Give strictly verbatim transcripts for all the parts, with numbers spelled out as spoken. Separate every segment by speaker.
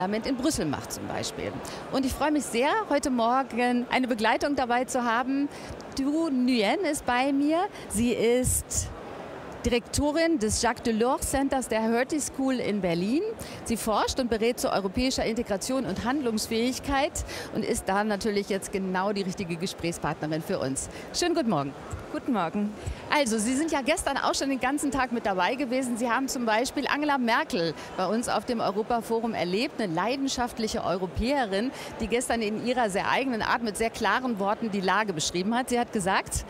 Speaker 1: Parlament in Brüssel macht zum Beispiel. Und ich freue mich sehr, heute Morgen eine Begleitung dabei zu haben. Du Nguyen ist bei mir. Sie ist Direktorin des Jacques Delors Centers der Hertie School in Berlin. Sie forscht und berät zu europäischer Integration und Handlungsfähigkeit und ist da natürlich jetzt genau die richtige Gesprächspartnerin für uns. Schönen guten Morgen.
Speaker 2: Guten Morgen.
Speaker 1: Also, Sie sind ja gestern auch schon den ganzen Tag mit dabei gewesen. Sie haben zum Beispiel Angela Merkel bei uns auf dem Europaforum erlebt, eine leidenschaftliche Europäerin, die gestern in ihrer sehr eigenen Art mit sehr klaren Worten die Lage beschrieben hat. Sie hat gesagt,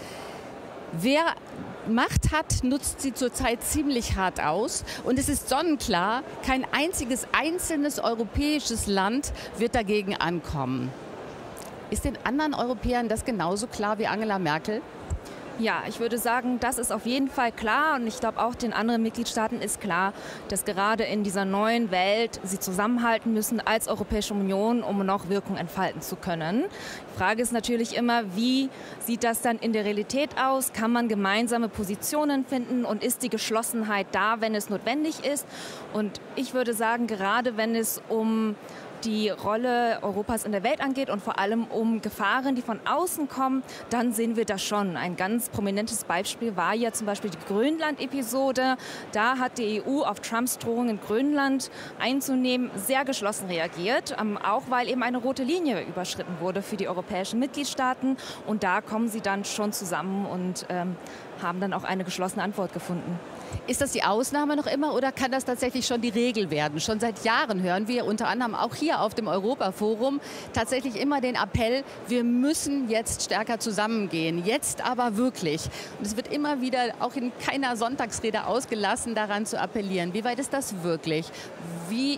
Speaker 1: wer Macht hat, nutzt sie zurzeit ziemlich hart aus. Und es ist sonnenklar, kein einziges einzelnes europäisches Land wird dagegen ankommen. Ist den anderen Europäern das genauso klar wie Angela Merkel?
Speaker 2: Ja, ich würde sagen, das ist auf jeden Fall klar und ich glaube auch den anderen Mitgliedstaaten ist klar, dass gerade in dieser neuen Welt sie zusammenhalten müssen als Europäische Union, um noch Wirkung entfalten zu können. Die Frage ist natürlich immer, wie sieht das dann in der Realität aus? Kann man gemeinsame Positionen finden und ist die Geschlossenheit da, wenn es notwendig ist? Und ich würde sagen, gerade wenn es um die Rolle Europas in der Welt angeht und vor allem um Gefahren, die von außen kommen, dann sehen wir das schon. Ein ganz prominentes Beispiel war ja zum Beispiel die Grönland-Episode. Da hat die E U auf Trumps Drohungen, Grönland einzunehmen, sehr geschlossen reagiert, auch weil eben eine rote Linie überschritten wurde für die europäischen Mitgliedstaaten. Und da kommen sie dann schon zusammen und ähm, haben dann auch eine geschlossene Antwort gefunden.
Speaker 1: Ist das die Ausnahme noch immer oder kann das tatsächlich schon die Regel werden? Schon seit Jahren hören wir unter anderem auch hier auf dem Europaforum tatsächlich immer den Appell, wir müssen jetzt stärker zusammengehen, jetzt aber wirklich. Und es wird immer wieder auch in keiner Sonntagsrede ausgelassen, daran zu appellieren. Wie weit ist das wirklich? Wie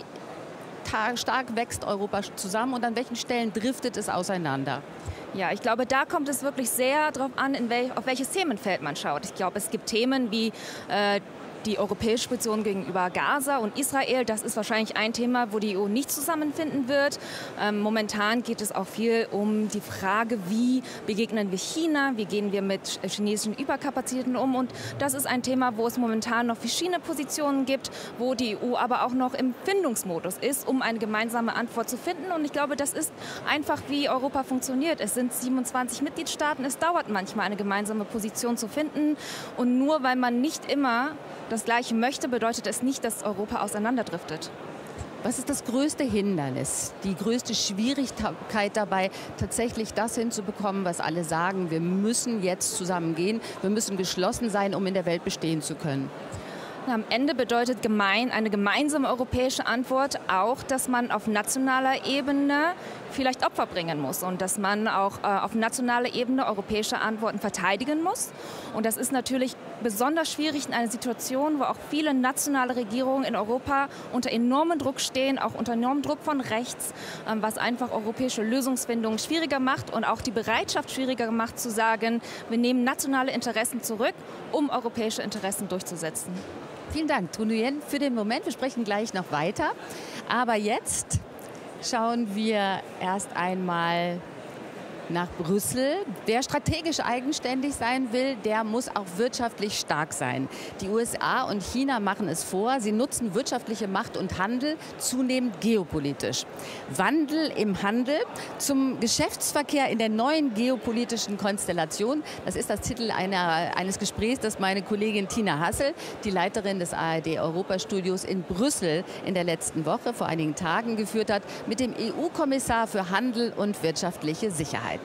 Speaker 1: stark wächst Europa zusammen und an welchen Stellen driftet es auseinander?
Speaker 2: Ja, ich glaube, da kommt es wirklich sehr darauf an, in wel auf welches Themenfeld man schaut. Ich glaube, es gibt Themen wie äh, die europäische Position gegenüber Gaza und Israel. Das ist wahrscheinlich ein Thema, wo die E U nicht zusammenfinden wird. Ähm, momentan geht es auch viel um die Frage, wie begegnen wir China, wie gehen wir mit chinesischen Überkapazitäten um. Und das ist ein Thema, wo es momentan noch verschiedene Positionen gibt, wo die E U aber auch noch im Findungsmodus ist, um eine gemeinsame Antwort zu finden. Und ich glaube, das ist einfach, wie Europa funktioniert. Es sind siebenundzwanzig Mitgliedstaaten. Es dauert manchmal, eine gemeinsame Position zu finden. Und nur weil man nicht immer das Gleiche möchte, bedeutet es nicht, dass Europa auseinanderdriftet.
Speaker 1: Was ist das größte Hindernis, die größte Schwierigkeit dabei, tatsächlich das hinzubekommen, was alle sagen, wir müssen jetzt zusammengehen, wir müssen geschlossen sein, um in der Welt bestehen zu können?
Speaker 2: Am Ende bedeutet gemein, eine gemeinsame europäische Antwort auch, dass man auf nationaler Ebene vielleicht Opfer bringen muss und dass man auch äh, auf nationaler Ebene europäische Antworten verteidigen muss. Und das ist natürlich besonders schwierig in einer Situation, wo auch viele nationale Regierungen in Europa unter enormem Druck stehen, auch unter enormem Druck von rechts, ähm, was einfach europäische Lösungsfindung schwieriger macht und auch die Bereitschaft schwieriger macht, zu sagen, wir nehmen nationale Interessen zurück, um europäische Interessen durchzusetzen.
Speaker 1: Vielen Dank, Tu Nguyen, für den Moment. Wir sprechen gleich noch weiter. Aber jetzt schauen wir erst einmal nach Brüssel. Wer strategisch eigenständig sein will, der muss auch wirtschaftlich stark sein. Die U S A und China machen es vor. Sie nutzen wirtschaftliche Macht und Handel zunehmend geopolitisch. Wandel im Handel zum Geschäftsverkehr in der neuen geopolitischen Konstellation. Das ist das Titel einer, eines Gesprächs, das meine Kollegin Tina Hassel, die Leiterin des A R D-Europastudios in Brüssel in der letzten Woche, vor einigen Tagen geführt hat, mit dem E U-Kommissar für Handel und wirtschaftliche Sicherheit.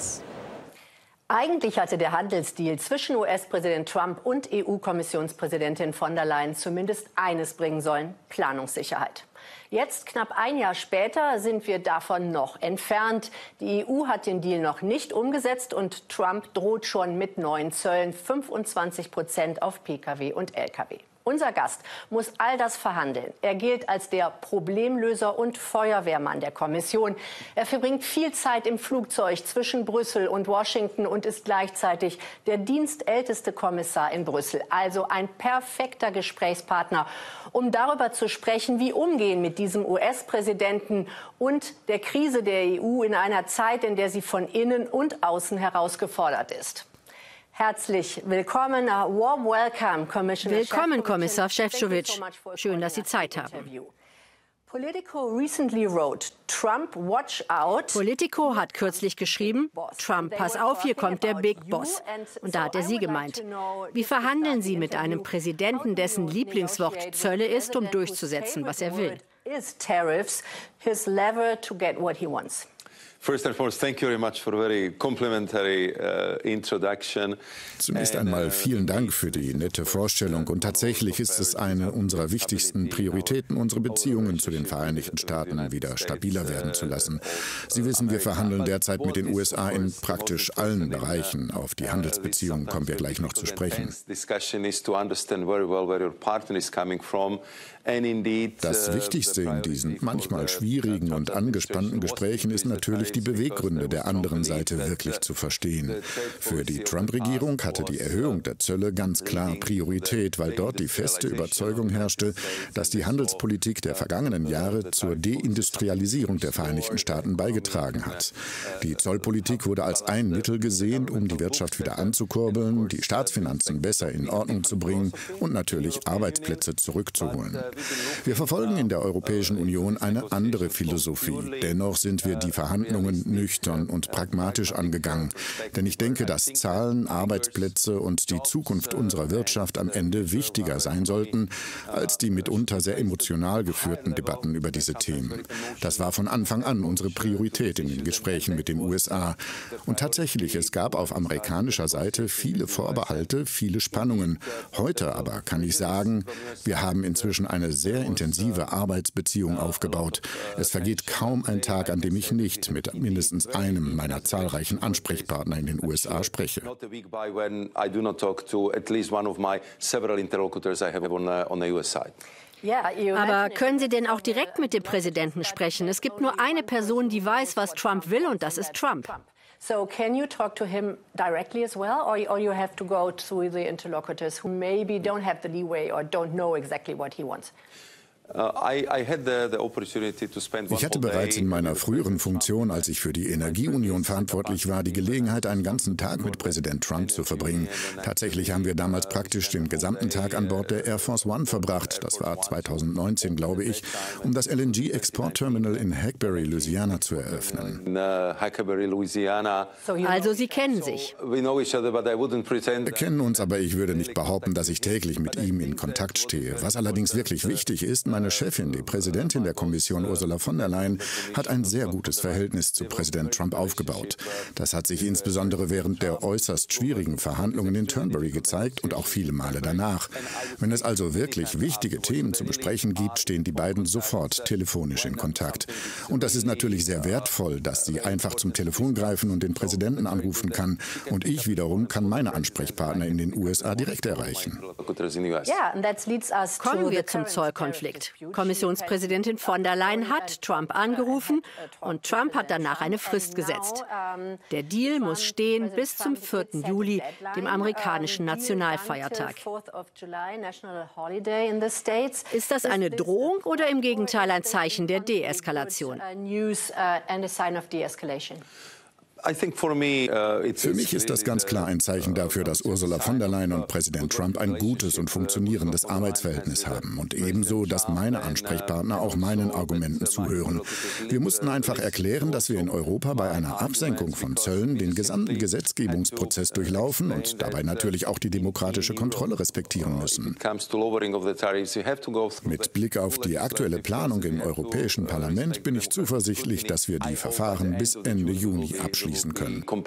Speaker 3: Eigentlich hatte der Handelsdeal zwischen U S-Präsident Trump und E U-Kommissionspräsidentin von der Leyen zumindest eines bringen sollen: Planungssicherheit. Jetzt, knapp ein Jahr später, sind wir davon noch entfernt. Die E U hat den Deal noch nicht umgesetzt und Trump droht schon mit neuen Zöllen, fünfundzwanzig Prozent auf Pkw und Lkw. Unser Gast muss all das verhandeln. Er gilt als der Problemlöser und Feuerwehrmann der Kommission. Er verbringt viel Zeit im Flugzeug zwischen Brüssel und Washington und ist gleichzeitig der dienstälteste Kommissar in Brüssel. Also ein perfekter Gesprächspartner, um darüber zu sprechen, wie umgehen mit diesem U S-Präsidenten und der Krise der E U in einer Zeit, in der sie von innen und außen herausgefordert ist. Herzlich willkommen, a warm welcome, Commissioner
Speaker 4: Willkommen, Kommissar Šefčovič. Schön, dass Sie Zeit haben. Politico hat kürzlich geschrieben, Trump, pass auf, hier kommt der Big Boss. Und da hat er Sie gemeint. Wie verhandeln Sie mit einem Präsidenten, dessen Lieblingswort Zölle ist, um durchzusetzen, was er will?
Speaker 5: First and foremost, thank you very much for a very complimentary uh, introduction.
Speaker 6: Zunächst einmal vielen Dank für die nette Vorstellung. Und tatsächlich ist es eine unserer wichtigsten Prioritäten, unsere Beziehungen zu den Vereinigten Staaten wieder stabiler werden zu lassen. Sie wissen, wir verhandeln derzeit mit den U S A in praktisch allen Bereichen. Auf die Handelsbeziehungen kommen wir gleich noch zu sprechen. Das Wichtigste in diesen manchmal schwierigen und angespannten Gesprächen ist natürlich, die Beweggründe der anderen Seite wirklich zu verstehen. Für die Trump-Regierung hatte die Erhöhung der Zölle ganz klar Priorität, weil dort die feste Überzeugung herrschte, dass die Handelspolitik der vergangenen Jahre zur Deindustrialisierung der Vereinigten Staaten beigetragen hat. Die Zollpolitik wurde als ein Mittel gesehen, um die Wirtschaft wieder anzukurbeln, die Staatsfinanzen besser in Ordnung zu bringen und natürlich Arbeitsplätze zurückzuholen. Wir verfolgen in der Europäischen Union eine andere Philosophie. Dennoch sind wir die Verhandlungen nüchtern und pragmatisch angegangen. Denn ich denke, dass Zahlen, Arbeitsplätze und die Zukunft unserer Wirtschaft am Ende wichtiger sein sollten als die mitunter sehr emotional geführten Debatten über diese Themen. Das war von Anfang an unsere Priorität in den Gesprächen mit den U S A. Und tatsächlich, es gab auf amerikanischer Seite viele Vorbehalte, viele Spannungen. Heute aber kann ich sagen, wir haben inzwischen eine sehr intensive Arbeitsbeziehung aufgebaut. Es vergeht kaum ein Tag, an dem ich nicht mit mindestens einem meiner zahlreichen Ansprechpartner in den U S A spreche.
Speaker 4: Aber können Sie denn auch direkt mit dem Präsidenten sprechen? Es gibt nur eine Person, die weiß, was Trump will, und das ist Trump.
Speaker 3: So can you talk to him directly as well, or, or you have to go through the interlocutors who maybe don't have the leeway or don't know exactly what he wants?
Speaker 6: Ich hatte bereits in meiner früheren Funktion, als ich für die Energieunion verantwortlich war, die Gelegenheit, einen ganzen Tag mit Präsident Trump zu verbringen. Tatsächlich haben wir damals praktisch den gesamten Tag an Bord der Air Force One verbracht. Das war zweitausendneunzehn, glaube ich, um das L N G-Exportterminal in Hackberry, Louisiana zu eröffnen.
Speaker 4: Also Sie kennen sich.
Speaker 6: Wir kennen uns, aber ich würde nicht behaupten, dass ich täglich mit ihm in Kontakt stehe. Was allerdings wirklich wichtig ist, meine Chefin, die Präsidentin der Kommission Ursula von der Leyen, hat ein sehr gutes Verhältnis zu Präsident Trump aufgebaut. Das hat sich insbesondere während der äußerst schwierigen Verhandlungen in Turnberry gezeigt und auch viele Male danach. Wenn es also wirklich wichtige Themen zu besprechen gibt, stehen die beiden sofort telefonisch in Kontakt. Und das ist natürlich sehr wertvoll, dass sie einfach zum Telefon greifen und den Präsidenten anrufen kann. Und ich wiederum kann meine Ansprechpartner in den U S A direkt erreichen.
Speaker 4: Kommen wir zum Zollkonflikt. Kommissionspräsidentin von der Leyen hat Trump angerufen und Trump hat danach eine Frist gesetzt. Der Deal muss stehen bis zum vierten Juli, dem amerikanischen Nationalfeiertag. Ist das eine Drohung oder im Gegenteil ein Zeichen der Deeskalation?
Speaker 6: Für mich ist das ganz klar ein Zeichen dafür, dass Ursula von der Leyen und Präsident Trump ein gutes und funktionierendes Arbeitsverhältnis haben. Und ebenso, dass meine Ansprechpartner auch meinen Argumenten zuhören. Wir mussten einfach erklären, dass wir in Europa bei einer Absenkung von Zöllen den gesamten Gesetzgebungsprozess durchlaufen und dabei natürlich auch die demokratische Kontrolle respektieren müssen. Mit Blick auf die aktuelle Planung im Europäischen Parlament bin ich zuversichtlich, dass wir die Verfahren bis Ende Juni abschließen können.
Speaker 4: Um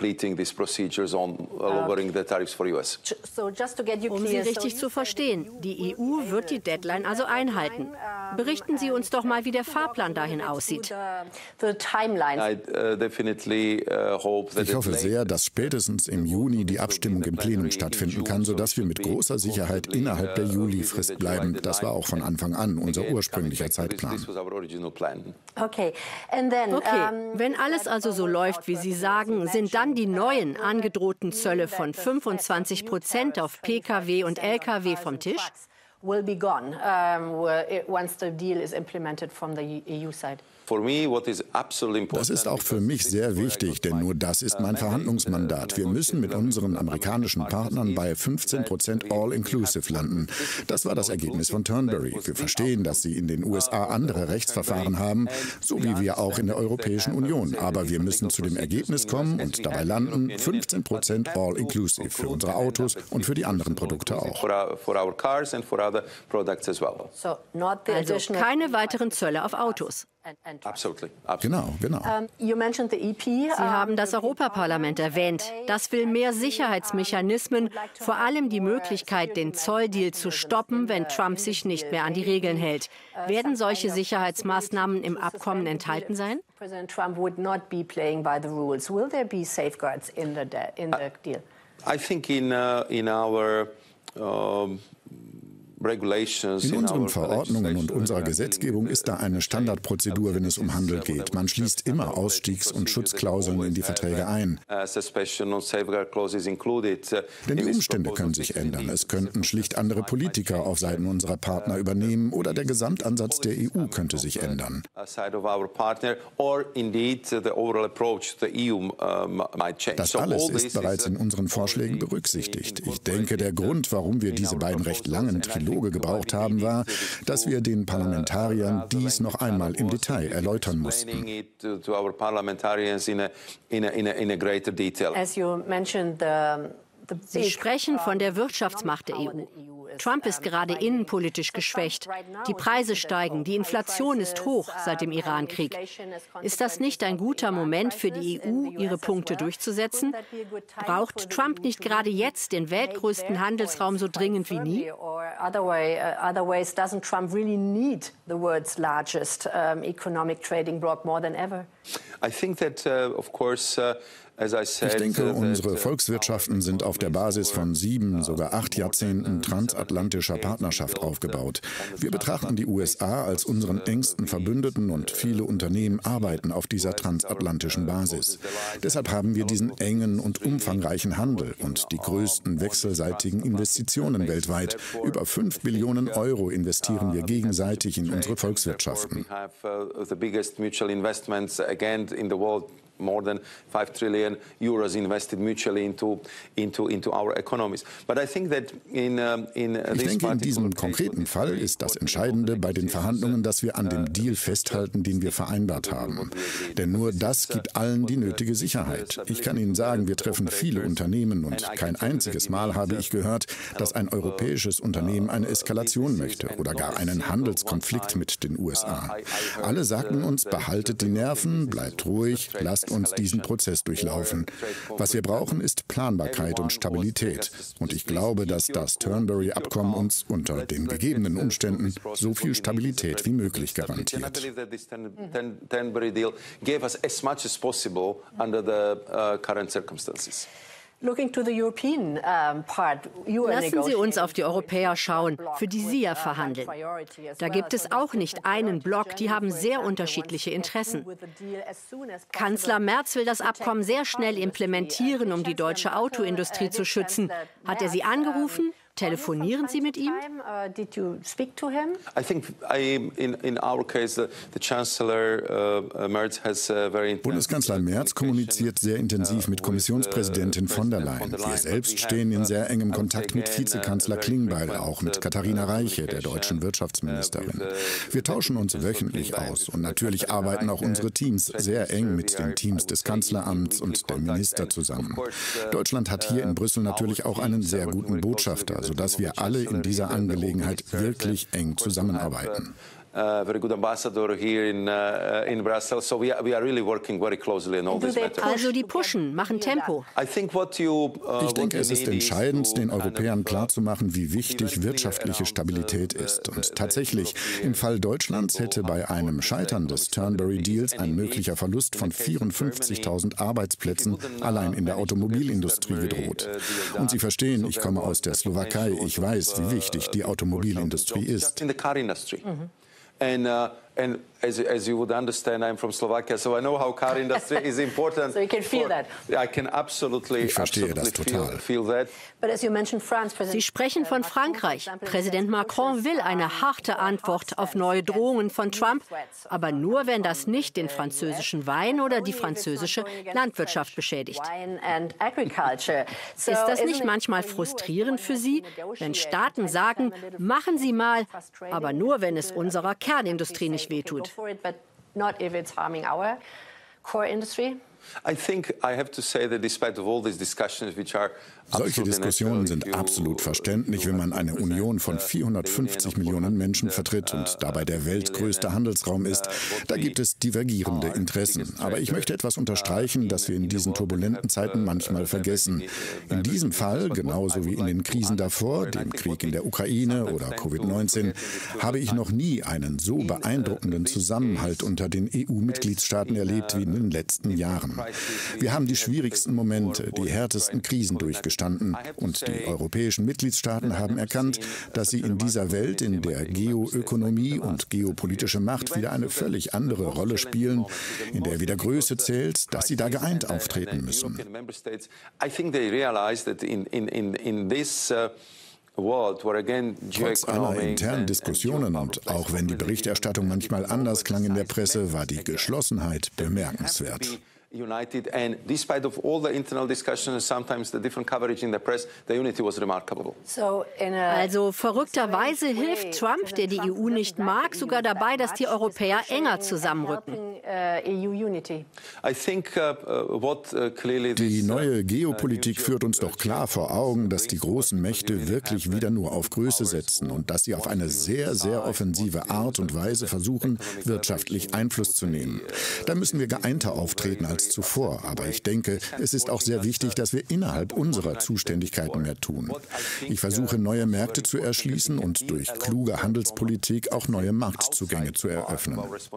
Speaker 4: Sie richtig zu verstehen, die E U wird die Deadline also einhalten. Berichten Sie uns doch mal, wie der Fahrplan dahin aussieht.
Speaker 6: Ich hoffe sehr, dass spätestens im Juni die Abstimmung im Plenum stattfinden kann, sodass wir mit großer Sicherheit innerhalb der Juli-Frist bleiben. Das war auch von Anfang an unser ursprünglicher Zeitplan.
Speaker 4: Okay, wenn alles also so läuft, wie Sie sagen, sind dann die neuen angedrohten Zölle von fünfundzwanzig Prozent auf P K W und L K W vom Tisch?
Speaker 3: Will be gone um, once the deal is implemented from the E U side.
Speaker 6: Das ist auch für mich sehr wichtig, denn nur das ist mein Verhandlungsmandat. Wir müssen mit unseren amerikanischen Partnern bei fünfzehn Prozent All-Inclusive landen. Das war das Ergebnis von Turnberry. Wir verstehen, dass sie in den U S A andere Rechtsverfahren haben, so wie wir auch in der Europäischen Union. Aber wir müssen zu dem Ergebnis kommen und dabei landen, fünfzehn Prozent All-Inclusive für unsere Autos und für die anderen Produkte auch.
Speaker 4: Also keine weiteren Zölle auf Autos.
Speaker 6: Genau, genau.
Speaker 4: Sie haben das Europaparlament erwähnt. Das will mehr Sicherheitsmechanismen, vor allem die Möglichkeit, den Zolldeal zu stoppen, wenn Trump sich nicht mehr an die Regeln hält. Werden solche Sicherheitsmaßnahmen im Abkommen enthalten sein?
Speaker 3: President Trump would not be playing by the rules. Will there be safeguards in the, in the deal?
Speaker 5: I think in, uh, in our um
Speaker 6: In unseren Verordnungen und unserer Gesetzgebung ist da eine Standardprozedur, wenn es um Handel geht. Man schließt immer Ausstiegs- und Schutzklauseln in die Verträge ein. Denn die Umstände können sich ändern. Es könnten schlicht andere Politiker auf Seiten unserer Partner übernehmen oder der Gesamtansatz der E U könnte sich ändern. Das alles ist bereits in unseren Vorschlägen berücksichtigt. Ich denke, der Grund, warum wir diese beiden recht langen Triloge gebraucht haben, war, dass wir den Parlamentariern dies noch einmal im Detail erläutern mussten.
Speaker 4: Sie sprechen von der Wirtschaftsmacht der E U. Trump ist gerade innenpolitisch geschwächt. Die Preise steigen, die Inflation ist hoch seit dem Irankrieg. Ist das nicht ein guter Moment für die E U, ihre Punkte durchzusetzen? Braucht Trump nicht gerade jetzt den weltgrößten Handelsraum so dringend wie nie?
Speaker 6: Ich denke, unsere Volkswirtschaften sind auf der Basis von sieben, sogar acht Jahrzehnten transatlantischer Partnerschaft aufgebaut. Wir betrachten die U S A als unseren engsten Verbündeten und viele Unternehmen arbeiten auf dieser transatlantischen Basis. Deshalb haben wir diesen engen und umfangreichen Handel und die größten wechselseitigen Investitionen weltweit. Über fünf Billionen Euro investieren wir gegenseitig in unsere Volkswirtschaften. More than five trillion euros invested mutually into into into our economies. But I think that in uh, in Ich denke, in diesem konkreten Fall ist das Entscheidende bei den Verhandlungen, dass wir an dem Deal festhalten, den wir vereinbart haben. Denn nur das gibt allen die nötige Sicherheit. Ich kann Ihnen sagen, wir treffen viele Unternehmen und kein einziges Mal habe ich gehört, dass ein europäisches Unternehmen eine Eskalation möchte oder gar einen Handelskonflikt mit den U S A. Alle sagten uns, behaltet die Nerven, bleibt ruhig, lasst uns diesen Prozess durchlaufen. Was wir brauchen, ist Planbarkeit und Stabilität. Und ich glaube, dass das Turnberry-Abkommen uns unter den gegebenen Umständen so viel Stabilität wie möglich garantiert.
Speaker 4: Lassen Sie uns auf die Europäer schauen, für die Sie ja verhandeln. Da gibt es auch nicht einen Block, die haben sehr unterschiedliche Interessen. Kanzler Merz will das Abkommen sehr schnell implementieren, um die deutsche Autoindustrie zu schützen. Hat er Sie angerufen? Telefonieren Sie mit ihm?
Speaker 6: Bundeskanzler Merz kommuniziert sehr intensiv mit Kommissionspräsidentin von der Leyen. Wir selbst stehen in sehr engem Kontakt mit Vizekanzler Klingbeil, auch mit Katharina Reiche, der deutschen Wirtschaftsministerin. Wir tauschen uns wöchentlich aus und natürlich arbeiten auch unsere Teams sehr eng mit den Teams des Kanzleramts und der Minister zusammen. Deutschland hat hier in Brüssel natürlich auch einen sehr guten Botschafter, sodass wir alle in dieser Angelegenheit wirklich eng zusammenarbeiten.
Speaker 4: Also die pushen, machen Tempo.
Speaker 6: Ich denke, es ist entscheidend, den Europäern klarzumachen, wie wichtig wirtschaftliche Stabilität ist. Und tatsächlich, im Fall Deutschlands hätte bei einem Scheitern des Turnberry-Deals ein möglicher Verlust von vierundfünfzigtausend Arbeitsplätzen allein in der Automobilindustrie gedroht. Und Sie verstehen, ich komme aus der Slowakei. Ich weiß, wie wichtig die Automobilindustrie ist.
Speaker 5: And uh, And as, as you would understand, I'm from Slovakia, so I know how car industry is important.
Speaker 3: So you can feel
Speaker 5: for,
Speaker 3: that.
Speaker 5: I can absolutely,
Speaker 6: ich verstehe
Speaker 5: absolutely
Speaker 6: das total.
Speaker 5: Feel, feel that.
Speaker 3: But as you mentioned, France, President
Speaker 4: Sie sprechen von Frankreich. Präsident Macron will eine harte Antwort auf neue Drohungen von Trump, aber nur, wenn das nicht den französischen Wein oder die französische Landwirtschaft beschädigt. Ist das nicht manchmal frustrierend für Sie, wenn Staaten sagen, machen Sie mal, aber nur, wenn es unserer Kernindustrie nicht wehtut?
Speaker 5: I think I have to say that despite of all these discussions which are
Speaker 6: Solche Diskussionen sind absolut verständlich, wenn man eine Union von vierhundertfünfzig Millionen Menschen vertritt und dabei der weltgrößte Handelsraum ist. Da gibt es divergierende Interessen. Aber ich möchte etwas unterstreichen, das wir in diesen turbulenten Zeiten manchmal vergessen. In diesem Fall, genauso wie in den Krisen davor, dem Krieg in der Ukraine oder Covid neunzehn, habe ich noch nie einen so beeindruckenden Zusammenhalt unter den E U-Mitgliedstaaten erlebt wie in den letzten Jahren. Wir haben die schwierigsten Momente, die härtesten Krisen durchgestanden. Und die europäischen Mitgliedstaaten haben erkannt, dass sie in dieser Welt, in der Geoökonomie und geopolitische Macht wieder eine völlig andere Rolle spielen, in der wieder Größe zählt, dass sie da geeint auftreten müssen. Trotz aller internen Diskussionen und auch wenn die Berichterstattung manchmal anders klang in der Presse, war die Geschlossenheit bemerkenswert.
Speaker 5: United, and despite of all the internal discussions, sometimes the different coverage in the press, the unity was remarkable.
Speaker 4: Also verrückterweise hilft Trump, der die E U nicht mag, sogar dabei, dass die Europäer enger zusammenrücken.
Speaker 6: Die neue Geopolitik führt uns doch klar vor Augen, dass die großen Mächte wirklich wieder nur auf Größe setzen und dass sie auf eine sehr, sehr offensive Art und Weise versuchen, wirtschaftlich Einfluss zu nehmen. Da müssen wir geeinter auftreten als zuvor. Aber ich denke, es ist auch sehr wichtig, dass wir innerhalb unserer Zuständigkeiten mehr tun. Ich versuche, neue Märkte zu erschließen und durch kluge Handelspolitik auch neue Marktzugänge zu eröffnen.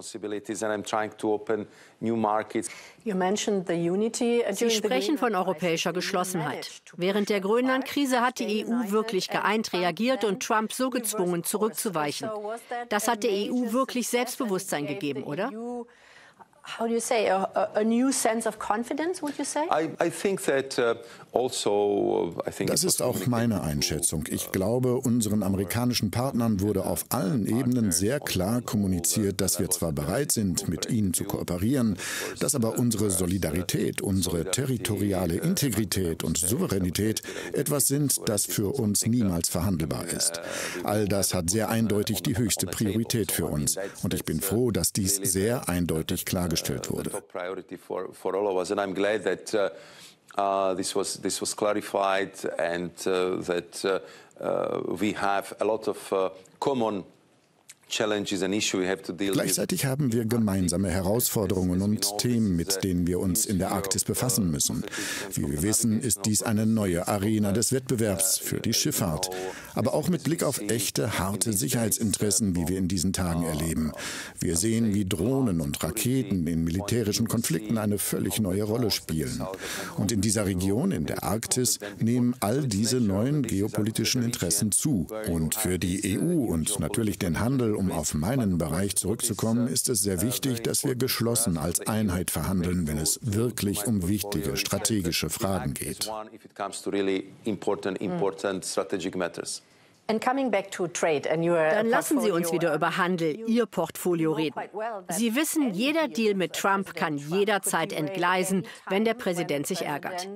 Speaker 4: Sie sprechen von europäischer Geschlossenheit. Während der Grönland-Krise hat die E U wirklich geeint reagiert und Trump so gezwungen, zurückzuweichen. Das hat der E U wirklich Selbstbewusstsein gegeben, oder?
Speaker 3: How do you say, a, a new sense of confidence, would you say?
Speaker 5: I, I think that uh, also, I think
Speaker 6: das ist auch meine Einschätzung. Ich glaube, unseren amerikanischen Partnern wurde auf allen Ebenen sehr klar kommuniziert, dass wir zwar bereit sind, mit ihnen zu kooperieren, dass aber unsere Solidarität, unsere territoriale Integrität und Souveränität etwas sind, das für uns niemals verhandelbar ist. All das hat sehr eindeutig die höchste Priorität für uns. Und ich bin froh, dass dies sehr eindeutig klargestellt wurde.
Speaker 5: Uh, this was this was clarified, and uh, that uh, uh, we have a lot of uh, common
Speaker 6: Gleichzeitig haben wir gemeinsame Herausforderungen und Themen, mit denen wir uns in der Arktis befassen müssen. Wie wir wissen, ist dies eine neue Arena des Wettbewerbs für die Schifffahrt, aber auch mit Blick auf echte, harte Sicherheitsinteressen, wie wir in diesen Tagen erleben. Wir sehen, wie Drohnen und Raketen in militärischen Konflikten eine völlig neue Rolle spielen. Und in dieser Region, in der Arktis, nehmen all diese neuen geopolitischen Interessen zu. Und für die E U und natürlich den Handel, um auf meinen Bereich zurückzukommen, ist es sehr wichtig, dass wir geschlossen als Einheit verhandeln, wenn es wirklich um wichtige strategische Fragen geht.
Speaker 4: Dann lassen Sie uns wieder über Handel, Ihr Portfolio reden. Sie wissen, jeder Deal mit Trump kann jederzeit entgleisen, wenn der Präsident sich ärgert.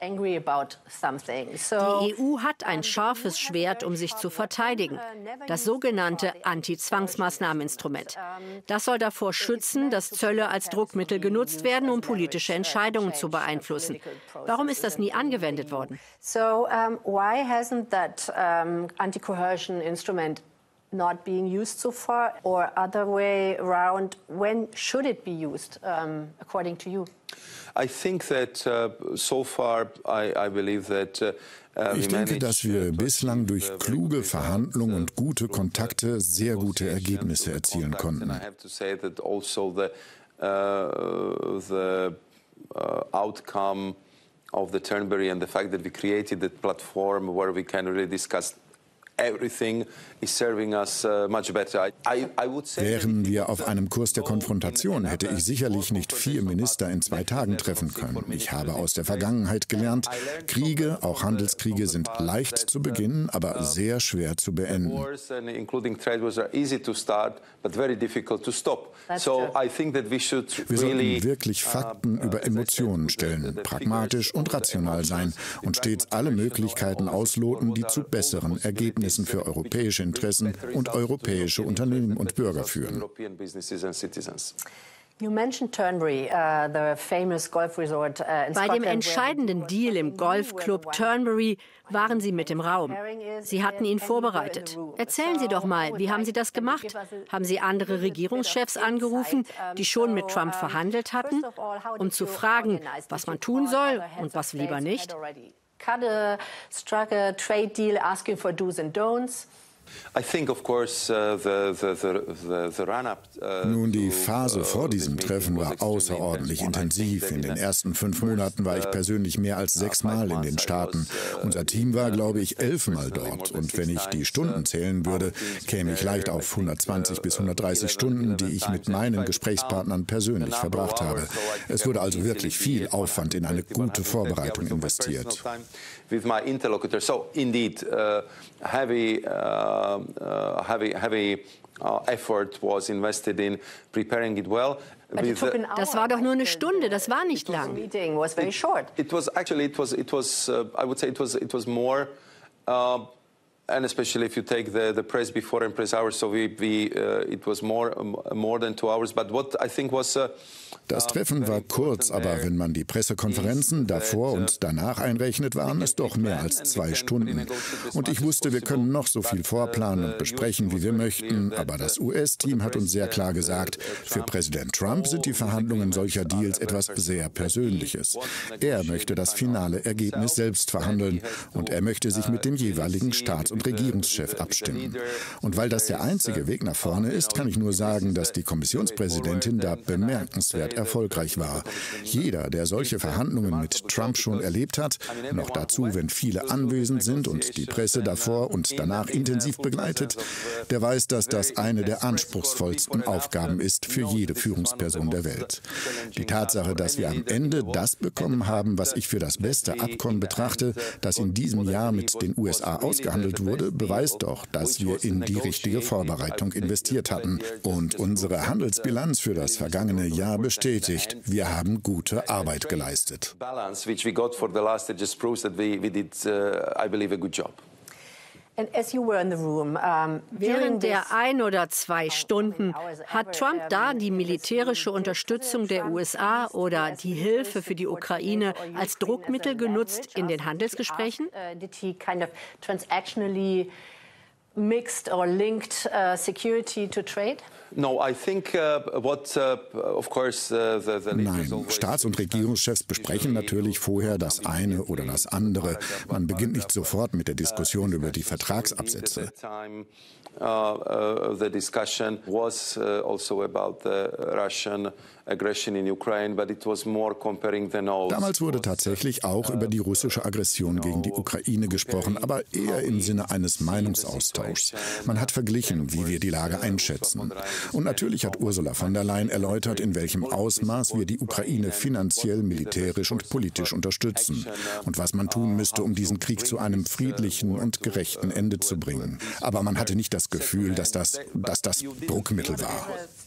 Speaker 4: Die E U hat ein scharfes Schwert, um sich zu verteidigen, das sogenannte Anti-Zwangsmaßnahmeninstrument. Das soll davor schützen, dass Zölle als Druckmittel genutzt werden, um politische Entscheidungen zu beeinflussen. Warum ist das nie angewendet worden?
Speaker 3: So, um, why hasn't that um, anti-coercion instrument not being used so far, or other way around? When should it be used, um, according to you?
Speaker 5: I think that uh, so far, I, I believe that. Uh,
Speaker 6: Ich denke, dass wir bislang durch kluge Verhandlungen und gute Kontakte sehr gute Ergebnisse erzielen konnten.
Speaker 5: Of the Turnberry and the fact that we created that platform where we can really discuss
Speaker 6: Wären wir auf einem Kurs der Konfrontation, hätte ich sicherlich nicht vier Minister in zwei Tagen treffen können. Ich habe aus der Vergangenheit gelernt, Kriege, auch Handelskriege, sind leicht zu beginnen, aber sehr schwer zu beenden. Wir sollten wirklich Fakten über Emotionen stellen, pragmatisch und rational sein und stets alle Möglichkeiten ausloten, die zu besseren Ergebnissen für europäische Interessen und europäische Unternehmen und Bürger führen.
Speaker 4: Bei dem entscheidenden Deal im Golfclub Turnberry waren Sie mit im Raum. Sie hatten ihn vorbereitet. Erzählen Sie doch mal, wie haben Sie das gemacht? Haben Sie andere Regierungschefs angerufen, die schon mit Trump verhandelt hatten, um zu fragen, was man tun soll und was lieber nicht?
Speaker 6: Nun, die Phase vor diesem Treffen war außerordentlich intensiv. In den ersten fünf Monaten war ich persönlich mehr als sechsmal in den Staaten. Unser Team war, glaube ich, elfmal dort. Und wenn ich die Stunden zählen würde, käme ich leicht auf hundertzwanzig bis hundertdreißig Stunden, die ich mit meinen Gesprächspartnern persönlich verbracht habe. Es wurde also wirklich viel Aufwand in eine gute Vorbereitung investiert.
Speaker 5: With my interlocutor. So indeed, uh, heavy, uh, uh, heavy, heavy uh, effort was invested in preparing it well.
Speaker 4: Das war doch nur eine Stunde. Das war nicht lang.
Speaker 5: It, it was actually it was it was uh, I would say it was it was more. Uh, And especially if you take the, the press before and press hours, so we, we, uh, it was more, more than two hours. But what I think was uh,
Speaker 6: Das Treffen war kurz, aber wenn man die Pressekonferenzen davor und danach einrechnet, waren es doch mehr als zwei Stunden. Und ich wusste, wir können noch so viel vorplanen und besprechen, wie wir möchten, aber das U S-Team hat uns sehr klar gesagt, für Präsident Trump sind die Verhandlungen solcher Deals etwas sehr Persönliches. Er möchte das finale Ergebnis selbst verhandeln und er möchte sich mit dem jeweiligen Staats- und Regierungschef abstimmen. Und weil das der einzige Weg nach vorne ist, kann ich nur sagen, dass die Kommissionspräsidentin da bemerkenswert erfolgreich war. Jeder, der solche Verhandlungen mit Trump schon erlebt hat, noch dazu, wenn viele anwesend sind und die Presse davor und danach intensiv begleitet, der weiß, dass das eine der anspruchsvollsten Aufgaben ist für jede Führungsperson der Welt. Die Tatsache, dass wir am Ende das bekommen haben, was ich für das beste Abkommen betrachte, das in diesem Jahr mit den U S A ausgehandelt wurde, beweist doch, dass wir in die richtige Vorbereitung investiert hatten. Und unsere Handelsbilanz für das vergangene Jahr bestätigt, wir haben gute Arbeit geleistet.
Speaker 4: Während der ein oder zwei Stunden hat Trump da die militärische Unterstützung der U S A oder die Hilfe für die Ukraine als Druckmittel genutzt in den Handelsgesprächen?
Speaker 3: Mixed or linked uh, security to trade?
Speaker 5: No, I think uh, what uh, of course uh, the, the
Speaker 6: Nein, Staats- und Regierungschefs besprechen natürlich vorher das eine oder das andere. Man beginnt nicht sofort mit der Diskussion über die Vertragsabsätze.
Speaker 5: Uh, uh, the discussion was uh, also about the Russian aggression in Ukraine, but it was more comparing the notes.
Speaker 6: Damals wurde tatsächlich auch über die russische Aggression gegen die Ukraine gesprochen, aber eher im Sinne eines Meinungsaustauschs. Man hat verglichen, wie wir die Lage einschätzen. Und natürlich hat Ursula von der Leyen erläutert, in welchem Ausmaß wir die Ukraine finanziell, militärisch und politisch unterstützen und was man tun müsste, um diesen Krieg zu einem friedlichen und gerechten Ende zu bringen. Aber man hatte nicht das Gefühl, dass das, dass das Druckmittel war.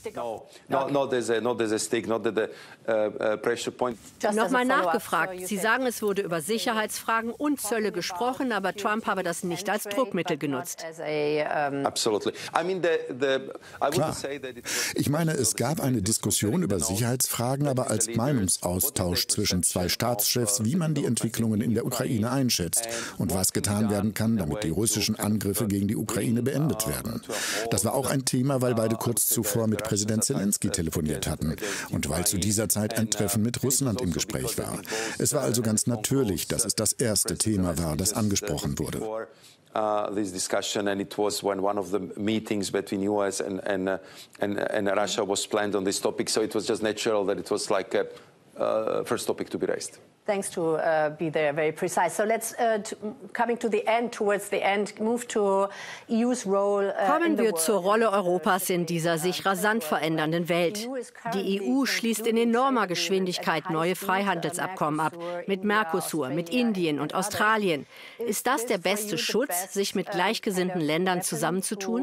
Speaker 4: Nochmal nachgefragt. Sie sagen, es wurde über Sicherheitsfragen und Zölle gesprochen, aber Trump habe das nicht als Druckmittel genutzt.
Speaker 6: Klar. Ich meine, es gab eine Diskussion über Sicherheitsfragen, aber als Meinungsaustausch zwischen zwei Staatschefs, wie man die Entwicklungen in der Ukraine einschätzt und was getan werden kann, damit die russischen Angriffe gegen die Ukraine beendet werden. Das war auch ein Thema, weil beide kurz zuvor mit Präsident Zelensky telefoniert hatten und weil zu dieser Zeit ein Treffen mit Russland im Gespräch war. Es war also ganz natürlich, dass es das erste Thema war, das angesprochen wurde.
Speaker 5: Uh, this discussion, and it was when one of the meetings between U S and and, uh, and and Russia was planned on this topic. So it was just natural that it was like a uh, first topic to be raised.
Speaker 3: Thanks to uh, be there very precise. So let's uh, to, coming to the end, towards the end, move to E U's role. Uh,
Speaker 4: Kommen wir zur Rolle Europas in dieser sich rasant verändernden Welt. Die E U schließt in enormer Geschwindigkeit neue Freihandelsabkommen ab, mit Mercosur, mit Indien und Australien. Ist das der beste Schutz, sich mit gleichgesinnten Ländern zusammenzutun?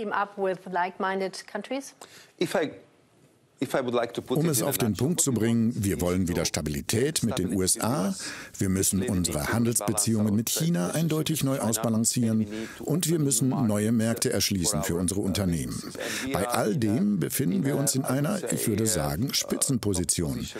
Speaker 5: If I
Speaker 6: Um es auf den Punkt zu bringen, wir wollen wieder Stabilität mit den U S A, wir müssen unsere Handelsbeziehungen mit China eindeutig neu ausbalancieren und wir müssen neue Märkte erschließen für unsere Unternehmen. Bei all dem befinden wir uns in einer, ich würde sagen, Spitzenposition.